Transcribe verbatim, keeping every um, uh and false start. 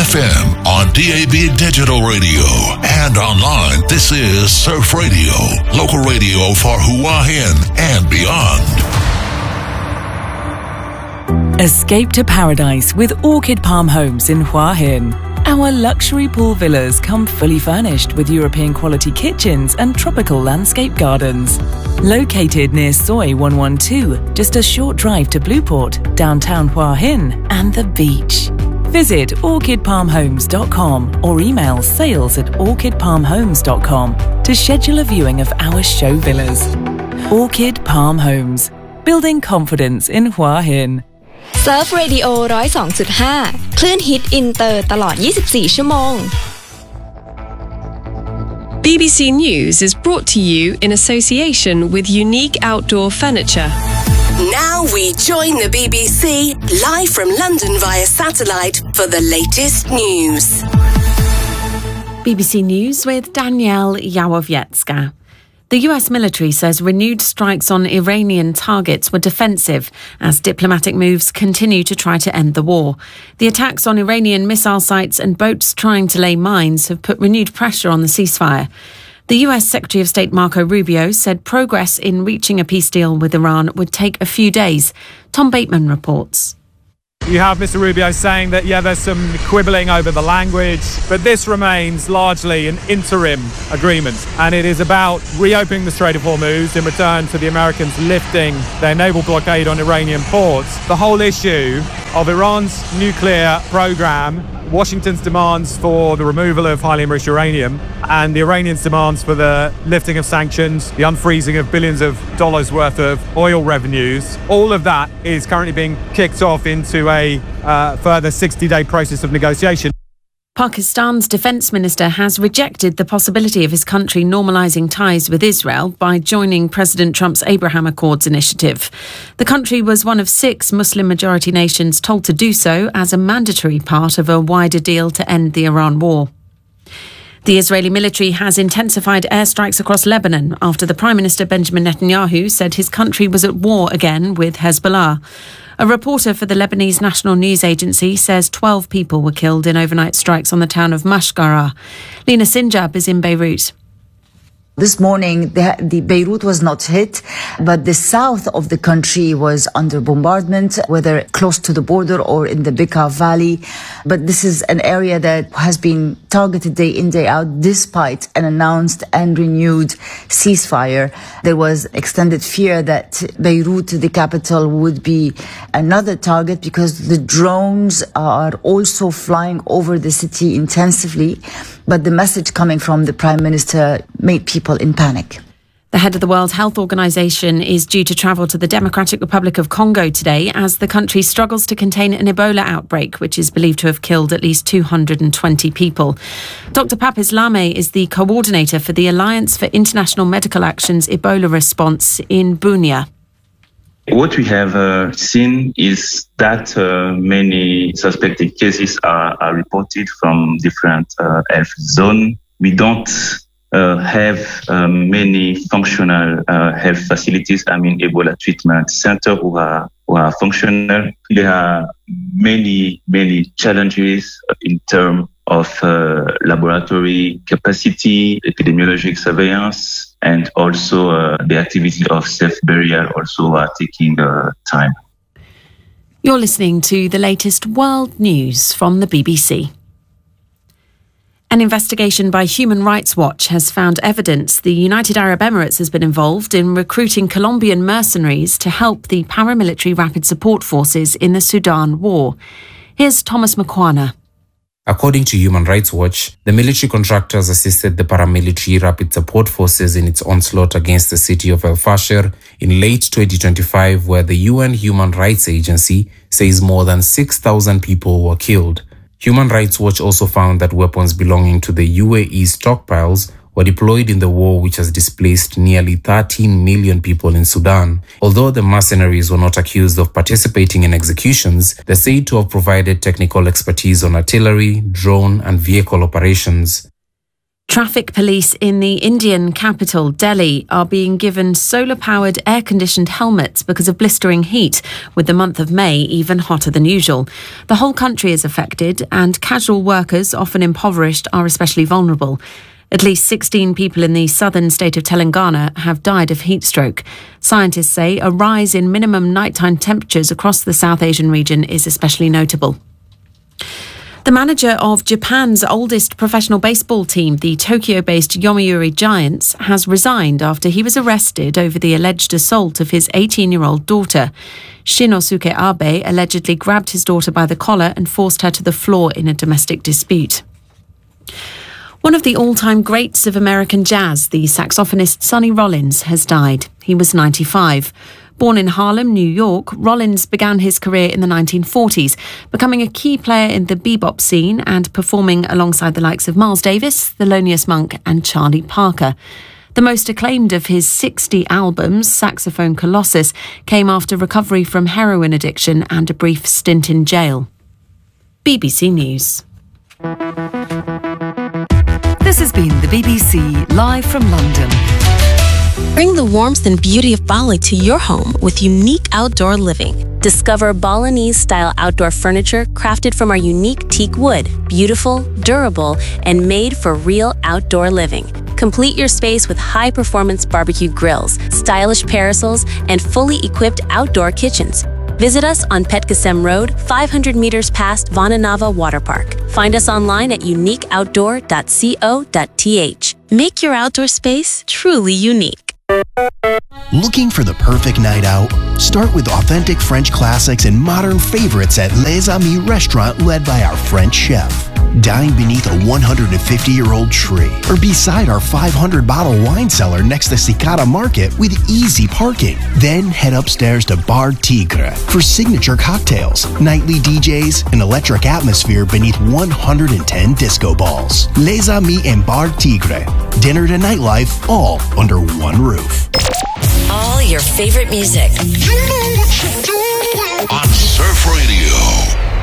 F M, on D A B Digital Radio, and online. This is Surf Radio, local radio for Hua Hin and beyond. Escape to paradise with Orchid Palm Homes in Hua Hin. Our luxury pool villas come fully furnished with European quality kitchens and tropical landscape gardens. Located near Soi one one two, just a short drive to Blueport, downtown Hua Hin, and the beach. Visit orchid palm homes dot com or email sales at orchid palm homes dot com to schedule a viewing of our show villas. Orchid Palm Homes, building confidence in Hua Hin. Surf Radio หนึ่งศูนย์สองจุดห้า คลื่นฮิตอินเตอร์ตลอดยี่สิบสี่ชั่วโมง B B C News is brought to you in association with Unique Outdoor Furniture. Now we join the B B C live from London via satellite for the latest news. B B C News with Danielle Yawowiecka. The U S military says renewed strikes on Iranian targets were defensive as diplomatic moves continue to try to end the war. The attacks on Iranian missile sites and boats trying to lay mines have put renewed pressure on the ceasefire. The U S Secretary of State Marco Rubio said progress in reaching a peace deal with Iran would take a few days. Tom Bateman reports. You have Mister Rubio saying that, yeah, there's some quibbling over the language, but this remains largely an interim agreement. And it is about reopening the Strait of Hormuz in return for the Americans lifting their naval blockade on Iranian ports. The whole issue of Iran's nuclear program, Washington's demands for the removal of highly enriched uranium, and the Iranians' demands for the lifting of sanctions, the unfreezing of billions of dollars worth of oil revenues, all of that is currently being kicked off into a uh, further sixty-day process of negotiation. Pakistan's defence minister has rejected the possibility of his country normalising ties with Israel by joining President Trump's Abraham Accords initiative. The country was one of six Muslim-majority nations told to do so as a mandatory part of a wider deal to end the Iran war. The Israeli military has intensified airstrikes across Lebanon after the Prime Minister Benjamin Netanyahu said his country was at war again with Hezbollah. A reporter for the Lebanese National News Agency says twelve people were killed in overnight strikes on the town of Mashgara. Lina Sinjab is in Beirut. This morning, the, the Beirut was not hit, but the south of the country was under bombardment, whether close to the border or in the Bekaa Valley. But this is an area that has been targeted day in, day out, despite an announced and renewed ceasefire. There was extended fear that Beirut, the capital, would be another target because the drones are also flying over the city intensively. But the message coming from the Prime Minister made people in panic. The head of the World Health Organization is due to travel to the Democratic Republic of Congo today as the country struggles to contain an Ebola outbreak, which is believed to have killed at least two hundred twenty people. Doctor Papis Lame is the coordinator for the Alliance for International Medical Action's Ebola response in Bunia. What we have uh, seen is that uh, many suspected cases are, are reported from different uh, health zones. We don't uh, have uh, many functional uh, health facilities, I mean Ebola treatment centers who are, who are functional. There are many, many challenges in terms of uh, laboratory capacity, epidemiologic surveillance, and also uh, the activity of self-burial also are taking uh, time. You're listening to the latest world news from the B B C. An investigation by Human Rights Watch has found evidence the United Arab Emirates has been involved in recruiting Colombian mercenaries to help the paramilitary rapid support forces in the Sudan war. Here's Thomas Makwana. According to Human Rights Watch, the military contractors assisted the paramilitary rapid support forces in its onslaught against the city of El Fasher in late twenty twenty-five, where the U N Human Rights Agency says more than six thousand people were killed. Human Rights Watch also found that weapons belonging to the U A E stockpiles were deployed in the war, which has displaced nearly thirteen million people in Sudan. Although the mercenaries were not accused of participating in executions, they're said to have provided technical expertise on artillery, drone, and vehicle operations. Traffic police in the Indian capital, Delhi, are being given solar-powered air-conditioned helmets because of blistering heat, with the month of May even hotter than usual. The whole country is affected, and casual workers, often impoverished, are especially vulnerable. At least sixteen people in the southern state of Telangana have died of heat stroke. Scientists say a rise in minimum nighttime temperatures across the South Asian region is especially notable. The manager of Japan's oldest professional baseball team, the Tokyo-based Yomiuri Giants, has resigned after he was arrested over the alleged assault of his eighteen-year-old daughter. Shinosuke Abe allegedly grabbed his daughter by the collar and forced her to the floor in a domestic dispute. One of the all-time greats of American jazz, the saxophonist Sonny Rollins, has died. He was ninety-five. Born in Harlem, New York, Rollins began his career in the nineteen forties, becoming a key player in the bebop scene and performing alongside the likes of Miles Davis, Thelonious Monk and Charlie Parker. The most acclaimed of his sixty albums, Saxophone Colossus, came after recovery from heroin addiction and a brief stint in jail. B B C News. This has been the B B C live from London. Bring the warmth and beauty of Bali to your home with unique outdoor living. Discover Balinese-style outdoor furniture crafted from our unique teak wood, beautiful, durable, and made for real outdoor living. Complete your space with high-performance barbecue grills, stylish parasols, and fully equipped outdoor kitchens. Visit us on Petkasem Road, five hundred meters past Vananava Water Park. Find us online at unique outdoor dot co dot t h. Make your outdoor space truly unique. Looking for the perfect night out? Start with authentic French classics and modern favorites at Les Amis restaurant led by our French chef. Dine beneath a one hundred fifty-year-old tree or beside our five hundred bottle wine cellar next to Cicada Market with easy parking. Then head upstairs to Bar Tigre for signature cocktails, nightly D Js, and electric atmosphere beneath one hundred ten disco balls. Les Amis and Bar Tigre. Dinner to nightlife all under one roof. All your favorite music on Surf Radio.